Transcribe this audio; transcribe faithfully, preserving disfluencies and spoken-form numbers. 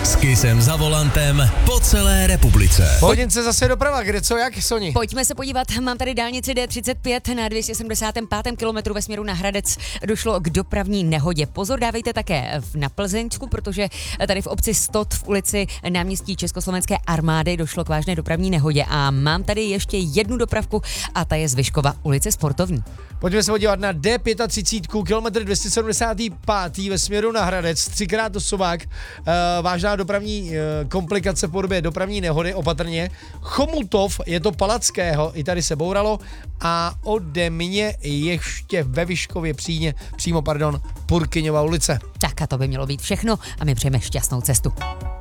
S Kissem za volantem po celé republice. Hodince zase doprava, kde co, jak, Soni? Pojďme se podívat, mám tady dálnici D třicet pět na dvě stě sedmdesát pět kilometru ve směru na Hradec. Došlo k dopravní nehodě. Pozor dávejte také na Plzeňsku, protože tady v obci Stot v ulici náměstí Československé armády došlo k vážné dopravní nehodě. A mám tady ještě jednu dopravku a ta je z Vyškova ulice Sportovní. Pojďme se podívat na D třicet pět, kilometr dvě stě sedmdesát pět ve směru na Hradec, třikrát Osovák, e, vážná dopravní e, komplikace v podobě dopravní nehody, opatrně. Chomutov, je to Palackého, i tady se bouralo a ode mě ještě ve Vyškově přímě, přímo, pardon, Purkyňova ulice. Tak a to by mělo být všechno a my přejeme šťastnou cestu.